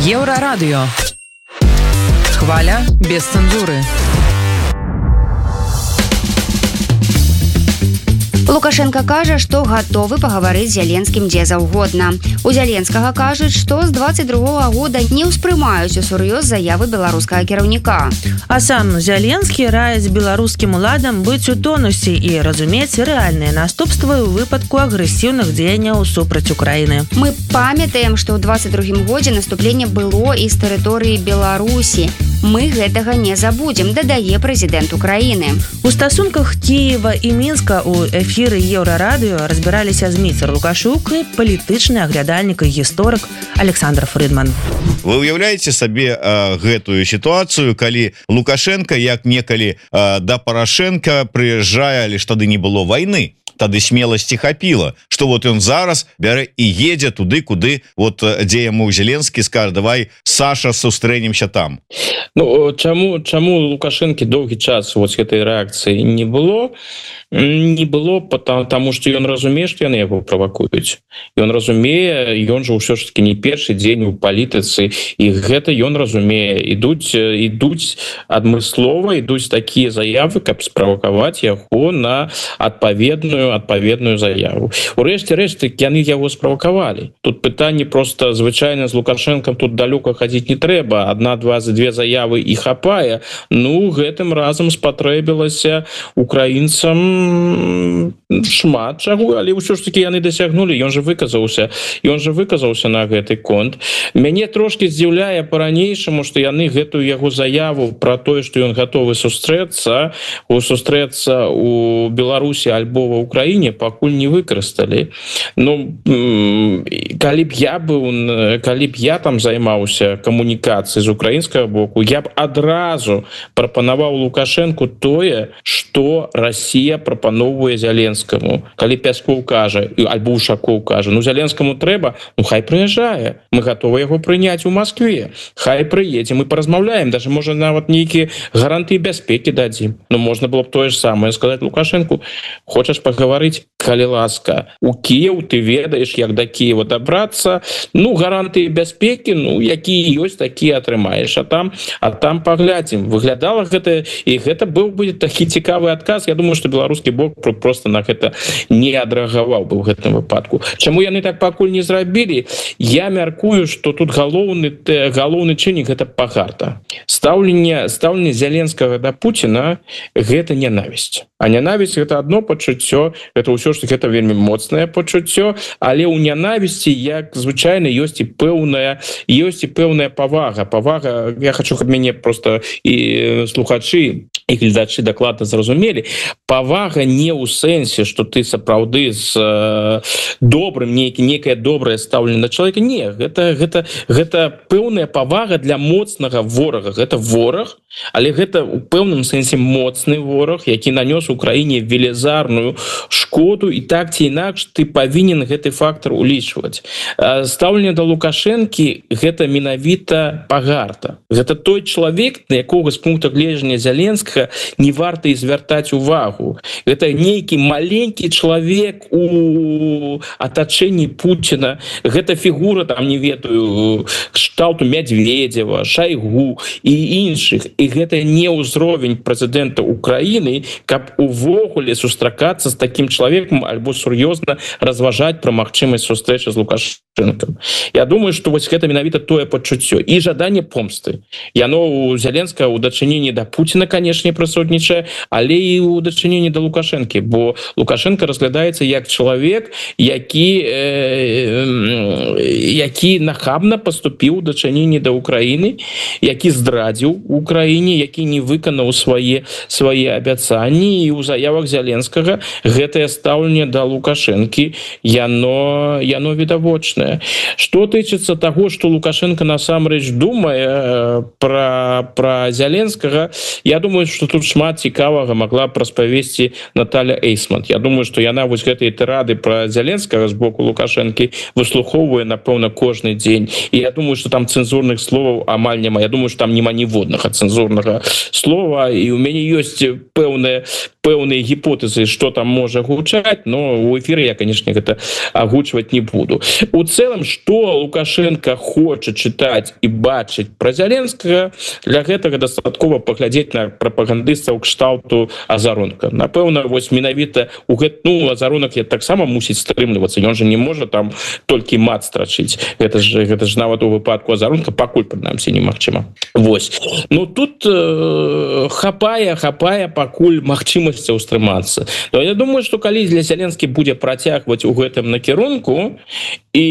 Еўрарадыё. Хваля без цэнзуры. Лукашенко кажа, што гатовы пагаварыць з Зеленскім дзе заўгодна. У Зеленскага кажуць, што з 22-го года не ўспрымаюць усур'ёз заявы беларускага кіраўніка. А сам Зеленскі раіць беларускім уладам быць у тонусе і разумець рэальныя наступствы ў выпадку агрэсіўных дзеянняў супраць Украіны. Мы памятаем, што ў 22-м годзе наступленне было і з тэрыторыі Беларусі. Мы гэтага не забудзем, дадае прэзідэнт Украіны. У стасунках Кіева і Мінска у эфіры Еўрарадыё разбіраліся зміцер Лукашук і палітычны аглядальнік і гісторык Александр Фрыдман. Вы уяўляеце сабе гэтую сітуацыю, калі Лукашенко, як некалі да Парашенко прыязджае, але ж тады не было вайны. Тады смеласці хапіла, што вот ён зараз бярэ і едзе туды, куды вот дзе яму Зеленскі скажа: давай, Саша, сустрэнемся там. Ну, чаму Лукашэнкі доўгі час вот гэтай рэакцыі не было? Не было, потому што ён разумее, што яны яго правакуюць. Ён разумее, ён жа ўсё ж таки не першы дзень у палітыцы, і гэта ён разумее. Ідуць адмыслова, ідуць такія заявы, каб справакаваць яго на адпаведную заяву. Урэшце рэшт, яны яго справакавалі. Тут пытанне просто звычайна з Лукашэнкам тут далёка хадзіць не трэба. Две заявы і хапае. Ну, гэтым разам спатрэбілася украінцам шмат чаго, але ўсё ж таки яны дасягнули. Ён же выказаўся на гэты конт. Мяне трошки здзіўляе по-ранейшаму, што яны гэтую яго заяву про тое, што ён гатовы сустрэцца у Беларусі альбо ва Украіне, пакуль не выкарысталі. Ну, калі б я там займаўся камунікацыяй з украінскага боку, я б адразу прапанаваў Лукашенку тое, што Расія прапаноўвае Зеленскаму. Калі Пяскоў кажа, альбо Ушакоў кажа: ну, Зеленскаму трэба, ну, хай прыязджае. Мы гатовы яго прыняць у Маскве. Хай прыедзе, мы паразмаўляем, даже можа нават нейкія гарантыі бяспекі дадзім. Ну, можна было б тое ж самае сказаць Лукашенку: хочаш пагаварыць, калі ласка, у Кіеў, ты ведаеш, як да Кіева дабрацца, ну, гарантыі бяспекі, ну, якія ёсць, такія атрымаеш, а там паглядзім. Выглядала гэта, і гэта быў бы такі цікавы адказ. Я думаю, што беларускі бок просто на гэта не адрэагаваў бы ў гэтым выпадку. Чаму яны так пакуль не зрабілі? Я мяркую, што тут галоўны чыннік — гэта пагарда. Стаўленне Зеленскага да Пуціна — гэта нянавісць. А нянавісць — гэта адно пачуццё, гэта ўсё ж таки гэта вельмі моцнае пачуццё, але ў нянавісці, як звычайна, ёсць і пэўная павага. Я хочу, каб мяне просто і слухачы і гледачы дакладна зразумелі. Павага не ў сэнсе, што ты сапраўды з добрым, некае добрае стаўленне да чалавека. Не, гэта пэўная павага для моцнага ворага. Гэта вораг, але гэта ў пэўным сэнсе моцны вораг, які нанёс Украіне велізарную шкоду, і так ці інакш ты павінен гэты фактор улічваць. Стаўленне да Лукашэнкі — гэта менавіта пагарда. Гэта той чалавек, на якога з пункта гледжання Зеленскага не варта і звяртаць увагу. Гэта нейкі маленькі чалавек у атачэнні Пуціна. Гэта фігура, там, не ведаю, кшталту Медведева, Шайгу і іншых. І гэта не ўзровень прэзідэнта Украіны, каб увогуле сустракацца з такім чалавекам альбо сур'ёзна разважаць пра магчымасць сустрэчы з Лукашэнкам. Я думаю, што вось гэта менавіта тое пачуццё і жаданне помсты. Яно у Зеленскага ў дачыненні да Пуціна, канешне, прысутнічае, але і ў дачыненні да Лукашэнкі, бо Лукашенко разглядаецца як чалавек, які нахабна паступіў у дачыненні да Украіны, які здрадзіў Украіне, які не выканаў свае абяцанні. І ў заявах Зеленскага гэтае стаўленне да Лукашэнкі яно відавочнае. Што тычыцца таго, што Лукашенко насамрэч думае пра Зеленскага, я думаю, што тут шмат цікавага могла б распавесці Наталя Эйсман. Я думаю, што яна вось гэтыя тырады пра Зеленскага з боку Лукашэнкі выслухоўвае, напэўна, кожны дзень. І я думаю, што там цэнзурных словаў амаль няма. Я думаю, што там няма ніводнага цэнзурнага слова. І ў мяне ёсць пэўныя пэўныя гіпотэзы, што там можа гучаць, но у эфіры я, канешне, гэта агучваць не буду. У цэлым, што Лукашенко хоча чытаць і бачыць пра Зеленскага, для гэтага дастаткова паглядзець на прапагандыстаў кшталту Азаронка. Напэўна, вось менавіта у гэту Азаронак я таксама мусіць стрымлівацца. Ён жа не можа там толькі мат страчыць. Гэта ж нават у выпадку Азаронка пакуль, прынамсі, немагчыма. Вось. Ну, тут хапае пакуль магчымасцяў стрымацца. Но я думаю, што калі для Зеленскі будзе працягваць у гэтым накірунку і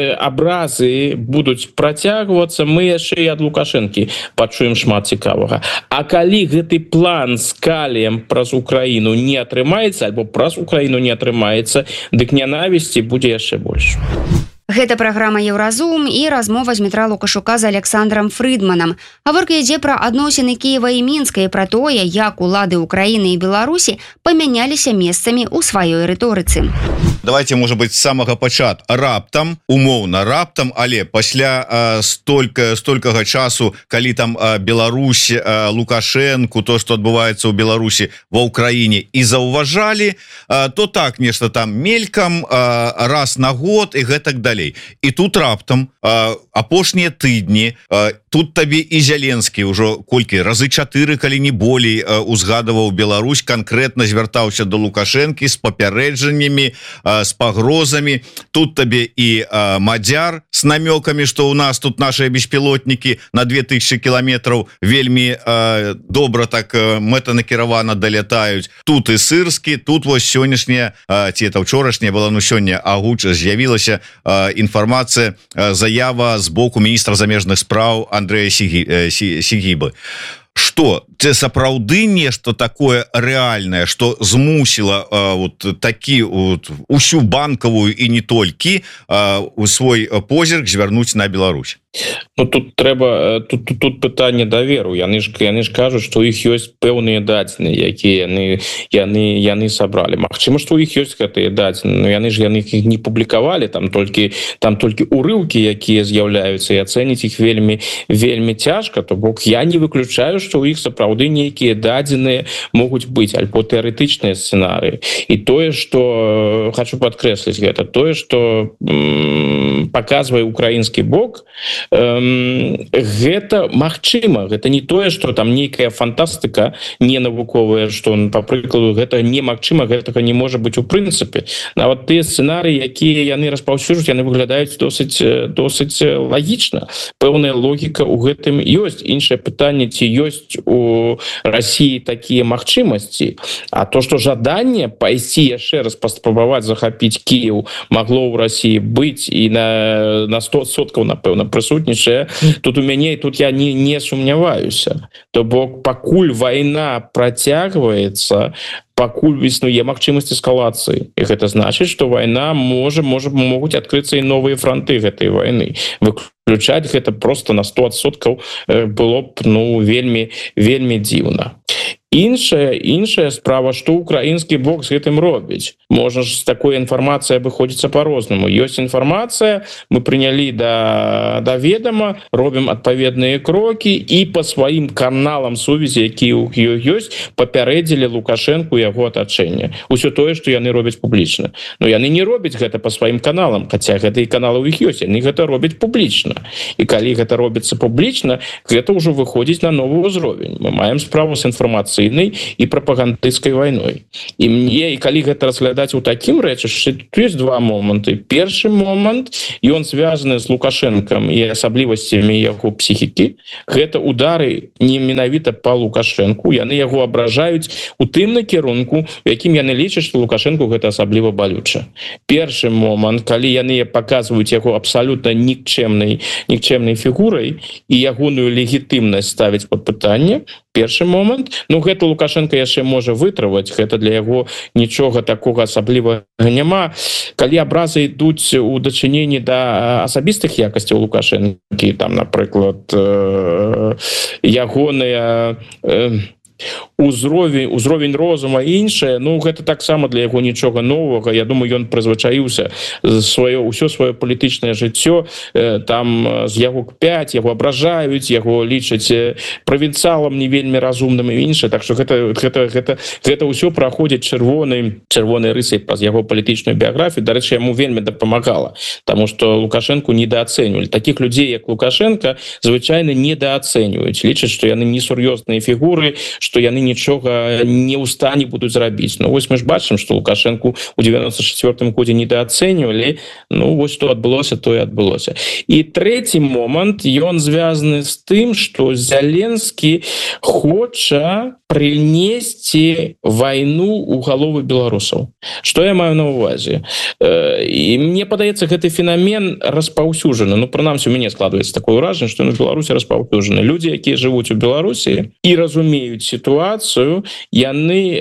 абразы будуць працягвацца, мы яшчэ і ад Лукашэнкі пачуем шмат цікавага. А калі гэты план з каліем праз Украіну не атрымаецца, альбо праз Украіну не атрымаецца, дык нянавісці будзе яшчэ больш. Гэта праграма «Еўразум» і размова з Дмітра Лукашука з Александром Фрыдманам. Гаворка ідзе пра адносіны Кіева і Мінска і пра тое, як улады Украіны і Беларусі памяняліся месцамі ў сваёй рыторыцы. Давайте, может быть, с самого пачатку. Раптам, умоўна раптам, але пасля столькага часу, калі там Беларусь, Лукашенко, то, что адбываецца ў Беларусі ва Украіне, і заўважалі, то так нешта там мелькам, раз на год і гэтак далей. І тут раптам апошнія тыдні, тут табе і Зеленскі ўжо колькі разы 4, калі не болей, узгадываў Беларусь, канкрэтна звяртаўся до Лукашэнкі з папярэджаннямі, с погрозами. Тут табе и Мадзяр с намеками, что у нас тут наши беспилотники на 2000 километров вельми добра так мэтанакіравана долетают. Тут и Сырскі, тут вось сённяшняя, ці это вчорашняя была, ну сёння з'явілася информация, заява з боку міністра замежных спраў Андрэя Сігібы. Что це сапраўды нешта такое рэальнае, што змусіла вот такі вот усю банкавую і не толькі у свой позірк звярнуць на Беларусь? Ну, тут трэба тут пытанне даверу. Яны ж кажуць, што у іх ёсць пэўныя дадзеныя, якія яны сабралі. Магчыма, што у іх ёсць гэтыя дадзеныя, но яны іх не публікавалі, там толькі урыўкі, якія з'яўляюцца, і ацэніць іх вельмі цяжка. То бок я не выключаю, што ў іх сапраўды нейкія дадзеныя могуць быць, альбо тэарэтычныя сцэнарыі. І тое, што хочу падкрэсліць гэта, тое, што паказвае украінскі бок, гэта магчыма, гэта не тое, што там нейкая фантастыка не навуковая, што, па прыкладу, гэта немагчыма, гэтага не можа быць у прынцыпе. Нават тыя сцэнарыі, якія яны распаўсюджваюць, яны выглядаюць досыць лагічна. Пэўная логіка ў гэтым ёсць. Іншае пытанне, ці ёсць у Расіі такія магчымасці, а то, што жаданне пайсці яшчэ раз паспрабаваць захапіць Кіеў магло ў Расіі быць і на 100%, напэўна, прысутнічае, тут у мяне, тут я не сумняваюся. То бок, пакуль вайна працягваецца, пакуль існуе магчымасць эскалацыі. І гэта значыць, што вайна могуць адкрыцца і новыя фронты гэтай вайны. Выключаць гэта просто на 100% было б, вельмі дзіўна. Іншая справа, што украінскі бок з гэтым робіць. Можна ж з такой інфармацыяй абыходзіцца па-рознаму. Ёсць інфармацыя, мы прынялі да ведама, робім адпаведныя крокі і па сваім каналам сувязі, якія ў ёй ёсць, папярэдзілі Лукашэнку і яго атачэнне. Усё тое, што яны робяць публічна. Но яны не робяць гэта па сваім каналам, хаця гэта і каналы ў іх ёсць, яны гэта робяць публічна. І калі гэта робіцца публічна, гэта ўжо выходзіць на новы ўзровень. Мы маем справу з інфармацыяй і прапагандысцкай вайной. І калі гэта разглядаць у такім рэчышчы, тут ёсць два моманты. Першы момант, ён звязаны з Лукашэнкам і асаблівасцямі яго псіхікі. Гэта удары не менавіта па Лукашэнку, яны яго абражаюць у тым накірунку, у якім яны лічаць, што Лукашэнку гэта асабліва балюча. Першы момант, калі яны паказваюць яго абсалютна нікчэмнай фігурай і ягоную легітымнасць ставяць пад пытанне, першы момант. Ну, гэта Лукашенко яшчэ можа вытрываць, гэта для яго нічога такога асаблівага няма. Калі абразы ідуць у дачыненні да асабістых якасцяў Лукашэнкі, там, напрыклад, ягоныя узровень розума і іншае, ну гэта таксама для яго нічога новага. Я думаю, ён прызвычаіўся ўсё сваё палітычнае жыццё, там з яго к5, яго абражаюць, яго лічаць правінцалам не вельмі разумным і іншае. Так што гэта ўсё праходзіць чырвонай рысай праз яго палітычную біяграфію. Дарэчы, яму вельмі дапамагала, таму што Лукашенку недаацэньвалі. Такіх людзей, як Лукашенко, звычайна недаацэньваюць, лічаць, што яны несур'ёзныя фігуры, што яны нічога не ў стане будуць зрабіць. Ну вось мы ж бачым, што Лукашенку ў 94-м годзе недаацэньвалі. Ну вось што адбылося, то і адбылося. І трэці момант, ён звязаны з тым, што Зеленскі хоча прынесці вайну ў галовы беларусаў. Што я маю на ўвазе? І мне падаецца, гэты феномен распаўсюджаны. Ну, прынамсі, у мяне складваецца такое ўражанне, што на Беларусі распаўсюджаны. Людзі, якія жывуць у Беларусі і разумеюць сітуацыю, яны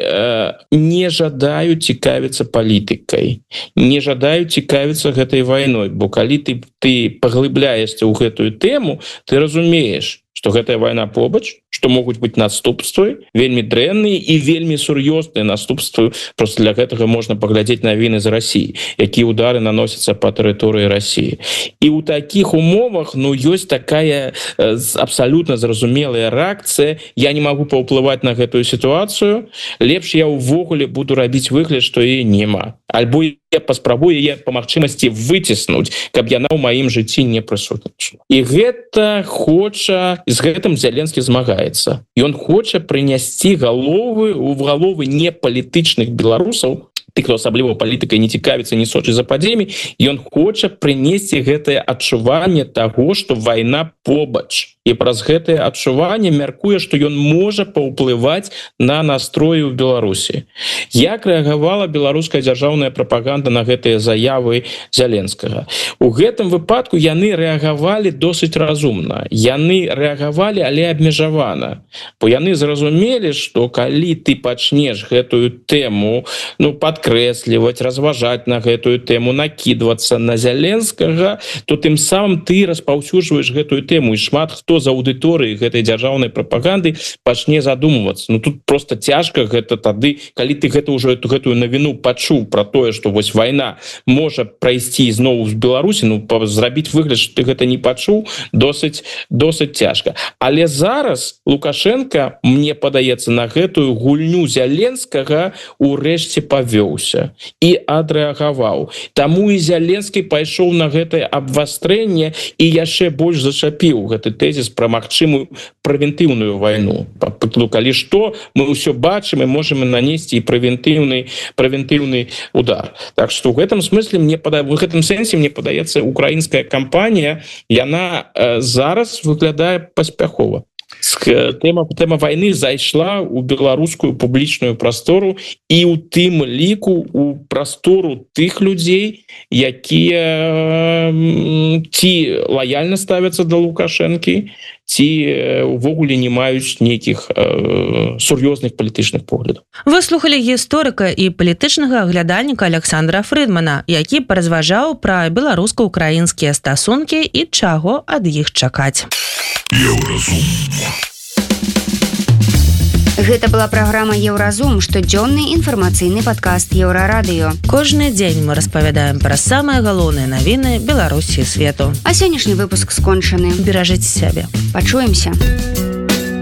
не жадаюць цікавіцца палітыкай, не жадаюць цікавіцца гэтай вайной, бо калі ты паглыбляешся ў гэтую тэму, ты разумееш, што гэтая вайна побач, што могуць быць наступствы, вельмі дрэнныя і вельмі сур'ёзныя наступствы. Просто для гэтага можна паглядзець навіны з Расіі, якія ўдары наносяцца па тэрыторыі Расіі. І ў такіх умовах, ну, ёсць такая абсалютна зразумелая рэакцыя: я не магу паўплываць на гэтую сітуацыю, лепш я ўвогуле буду рабіць выгляд, што яе няма. Альбо я паспрабую яе па магчымасці выціснуць, каб яна ў маім жыцці не прысутнічала. І гэта хоча, з гэтым Зеленскі змагаецца. Ён хоча прынясці галовы не палітычных беларусаў, тых, хто асабліва палітыкай не цікавіцца, не сочыць за падзеямі, ён хоча прынесці гэтае адчуванне таго, што вайна побач. І праз гэтае адчуванне мяркуе, што ён можа паўплываць на настроі ў Беларусі. Як рэагавала беларуская дзяржаўная прапаганда на гэтыя заявы Зеленскага? У гэтым выпадку яны рэагавалі досыць разумна. Яны рэагавалі, але абмежавана. Бо яны зразумелі, што калі ты пачнеш гэтую тэму, ну, падкрэсліваць, разважаць на гэтую тэму, накідвацца на Зеленскага, то тым самым ты распаўсюджваеш гэтую тэму, і шмат хто з аўдыторыі гэтай дзяржаўнай прапаганды пачне задумвацца. Ну тут просто цяжка гэта тады, калі ты гэтую навіну пачуў пра тое, што вось вайна можа прайсці зноў з Беларусі, ну зрабіць выгляд, што ты гэта не пачуў, досыць цяжка. Але зараз Лукашенко, мне падаецца, на гэтую гульню Зеленскага урэшце павёўся і адрэагаваў. Таму і Зеленскі пайшоў на гэтае абвастрэнне і яшчэ больш зачапіў гэты тэзіс пра магчымую прэвентыўную вайну. Калі што, мы ўсё бачым і можам нанесці і прэвентыўны удар. Так што ў гэтым смысле у гэтым сэнсе мне падаецца, украінская кампанія, яна зараз выглядае паспяхова. Тэма вайны зайшла ў беларускую публічную прастору і ў тым ліку у прастору тых людзей, якія ці лаяльна ставяцца да Лукашэнкі, ці увогуле не маюць нейкіх сур'ёзных палітычных поглядаў. Вы слухалі гісторыка і палітычнага аглядальніка Александра Фрыдмана, які паразважаў пра беларуска-украінскія стасункі і чаго ад іх чакаць. Еўразум. Гэта была праграма «Еўразум», штодзённы інфармацыйны падкаст Еўрарадыё. Кожны дзень мы распавядаем пра самыя галоўныя навіны Беларусі і свету. А сённяшні выпуск скончаны. Беражыце сябе. Пачуемся.